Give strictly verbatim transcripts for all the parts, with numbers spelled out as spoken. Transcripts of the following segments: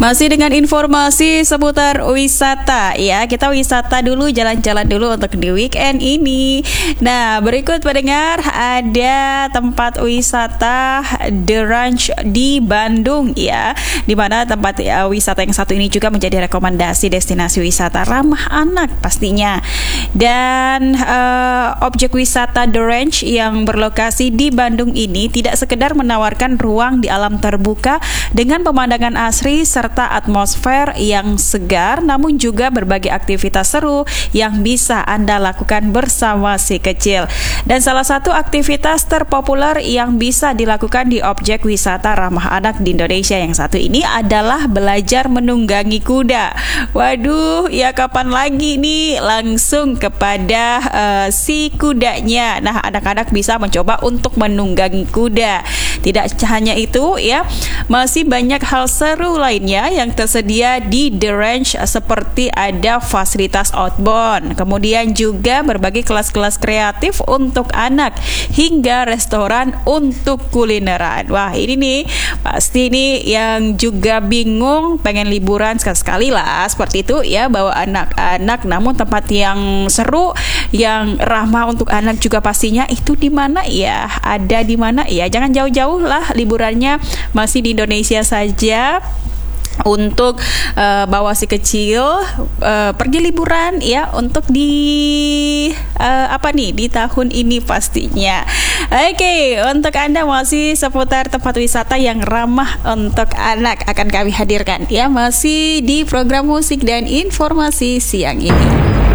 Masih dengan informasi seputar wisata ya. Kita wisata dulu, jalan-jalan dulu untuk di weekend ini. Nah, berikut pendengar, ada tempat wisata The Ranch di Bandung ya, di mana tempat ya, wisata yang satu ini juga menjadi rekomendasi destinasi wisata ramah anak pastinya. Dan uh, objek wisata The Ranch yang berlokasi di Bandung ini tidak sekedar menawarkan ruang di alam terbuka dengan pemandangan asri serta atmosfer yang segar, namun juga berbagai aktivitas seru yang bisa Anda lakukan bersama si kecil. Dan salah satu aktivitas terpopuler yang bisa dilakukan di objek wisata ramah anak di Indonesia yang satu ini adalah belajar menunggangi kuda. Waduh, ya kapan lagi nih langsung kepada uh, si kudanya. Nah, anak-anak bisa mencoba untuk menunggangi kuda. Tidak hanya itu ya, masih banyak hal seru lainnya yang tersedia di The Ranch, seperti ada fasilitas outbound, kemudian juga berbagai kelas-kelas kreatif untuk anak, hingga restoran untuk kulineran. Wah, ini nih pasti nih yang juga bingung pengen liburan sekali-sekali lah seperti itu ya, bawa anak-anak, namun tempat yang seru yang ramah untuk anak juga pastinya itu di mana ya? Ada di mana ya? Jangan jauh-jauh lah liburannya, masih di Indonesia saja. Untuk uh, bawa si kecil uh, pergi liburan ya, untuk di uh, apa nih di tahun ini pastinya. Oke, okay, untuk Anda masih seputar tempat wisata yang ramah untuk anak akan kami hadirkan ya, masih di program musik dan informasi siang ini.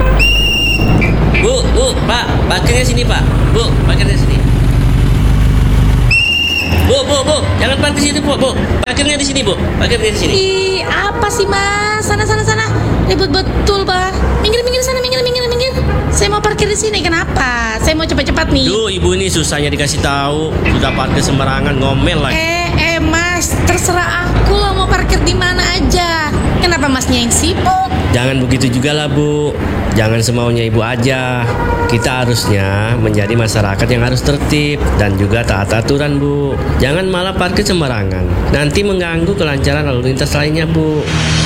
Bu, bu, Pak, parkirnya sini Pak. Bu, parkirnya sini. Bu, bu, bu, jangan parkir sini bu, bu. Parkirnya di sini bu, parkirnya di sini. Ih, apa sih mas? Sana, sana, sana. Ribut betul bah. Minggir, minggir sana, minggir, minggir, minggir. Saya mau parkir di sini. Kenapa? Saya mau cepat-cepat nih. Duh, ibu ini susahnya dikasih tahu. Sudah parkir sembarangan, ngomel lagi. Eh, eh mas, terserah aku lo mau parkir di mana aja. Kenapa masnya yang sibuk? Jangan begitu juga lah bu. Jangan semaunya ibu aja. Kita harusnya menjadi masyarakat yang harus tertib dan juga taat aturan bu. Jangan malah parkir sembarangan. Nanti mengganggu kelancaran lalu lintas lainnya bu.